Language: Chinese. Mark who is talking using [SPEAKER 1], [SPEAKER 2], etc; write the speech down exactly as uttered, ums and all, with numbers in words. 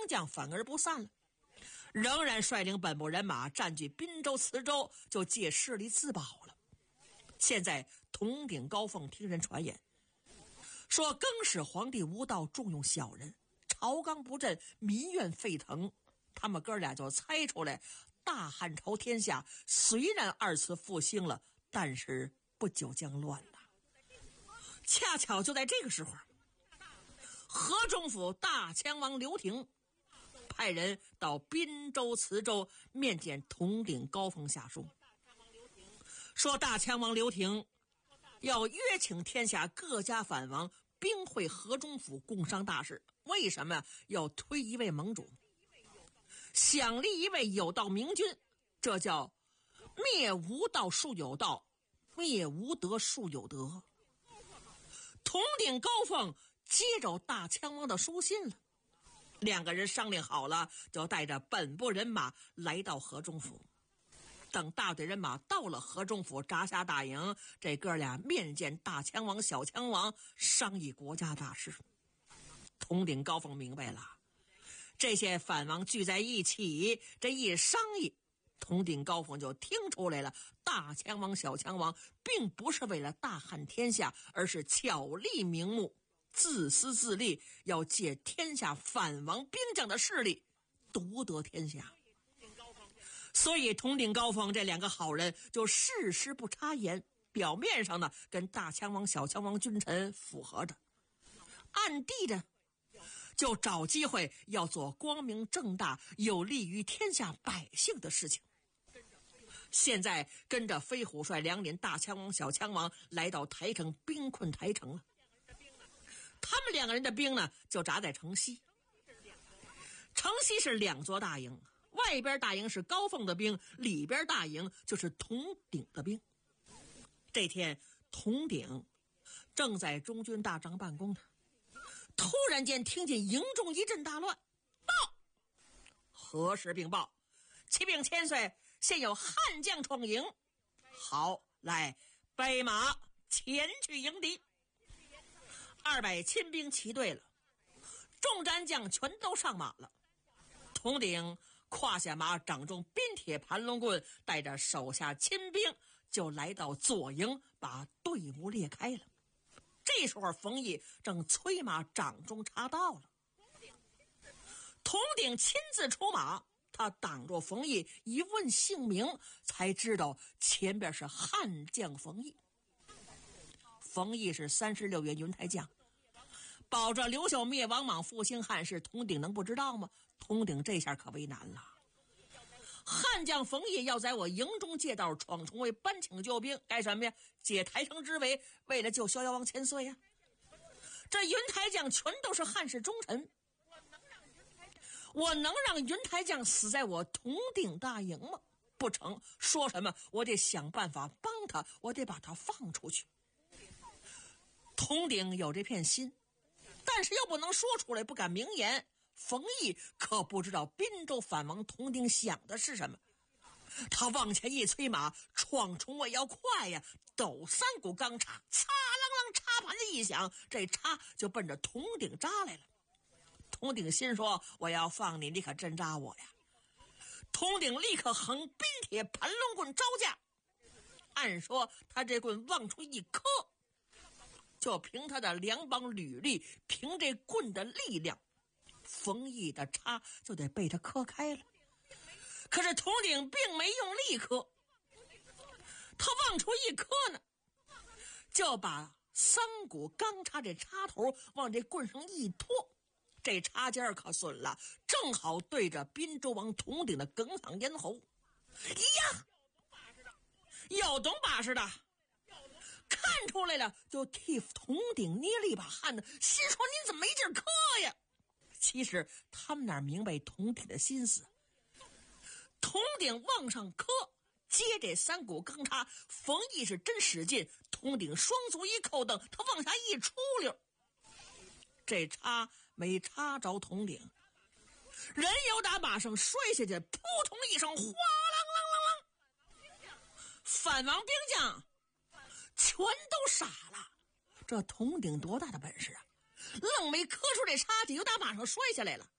[SPEAKER 1] 将反而不散了，仍然率领本部人马占据滨州、磁州，就借势力自保了。现在铜鼎高凤听人传言，说更始皇帝无道，重用小人，朝纲不振，民怨沸腾。他们哥俩就猜出来，大汉朝天下虽然二次复兴了，但是不久将乱了。恰巧就在这个时候，河中府大羌王刘廷派人到滨州、磁州面见铜鼎高凤下书，说大羌王刘廷要约请天下各家藩王兵会河中府共商大事。为什么要推一位盟主，想立一位有道明君？这叫灭无道树有道，灭无德树有德。铜鼎高凤接着大羌王的书信了，两个人商量好了，就带着本部人马来到河中府。等大队人马到了河中府，扎下大营，这哥俩面见大羌王、小羌王，商议国家大事。铜鼎高凤明白了，这些藩王聚在一起，这一商议，铜鼎高凤就听出来了，大羌王、小羌王并不是为了大汉天下，而是巧立名目，自私自利，要借天下藩王兵将的势力夺得天下。所以铜鼎高凤这两个好人就事事不插言，表面上呢跟大羌王、小羌王君臣符合着，暗地着就找机会要做光明正大、有利于天下百姓的事情。现在跟着飞虎帅两领大羌王、小羌王来到台城，兵困台城了。他们两个人的兵呢，就扎在城西。城西是两座大营，外边大营是高凤的兵，里边大营就是铜鼎的兵。这天铜鼎正在中军大帐办公呢，突然间听见营中一阵大乱，报！何时禀报？启禀千岁，现有汉将闯营。好，来，备马前去迎敌。二百亲兵齐队了，众战将全都上马了。铜鼎胯下马，掌中冰铁盘龙棍，带着手下亲兵就来到左营，把队伍列开了。这时候冯异正催马掌中插到了，铜鼎亲自出马，他挡住冯异，一问姓名，才知道前边是汉将冯异。冯异是三十六员云台将，保着刘秀灭王莽，复兴汉室，铜鼎能不知道吗？铜鼎这下可为难了。汉将冯异要在我营中借道闯重围，搬请救兵，干什么呀？解台城之围，为了救逍遥王千岁呀。这云台将全都是汉室忠臣，我能让云台将死在我铜鼎大营吗？不成，说什么我得想办法帮他，我得把他放出去。铜鼎有这片心，但是又不能说出来，不敢明言。冯异可不知道滨州藩王铜鼎想的是什么，他往前一催马，闯重围要快呀，抖三股钢叉，擦啷啷插盘的一响，这叉就奔着铜鼎扎来了。铜鼎心说，我要放你，你可真扎我呀。铜鼎立刻横冰铁盘龙棍招架，按说他这棍往出一磕，就凭他的两膀履力，凭这棍的力量，冯异的叉就得被他磕开了。可是铜鼎并没用力磕，他往出一磕呢，就把三股钢叉这叉头往这棍上一拖，这插尖可损了，正好对着滨州王铜鼎的哽嗓咽喉。呀，有懂把式的看出来了，就替铜鼎捏了一把汗呢，心说你怎么没劲磕呀？其实他们哪明白铜鼎的心思，铜鼎往上磕，接这三股钢叉，冯异是真使劲，铜鼎双足一扣蹬，他往下一出溜，这叉没插着铜鼎，人由打马上摔下去，扑通一声，哗啷啷啷啷，反王兵将全都傻了。这铜鼎多大的本事啊，愣没磕出这叉去，由打马上摔下来了。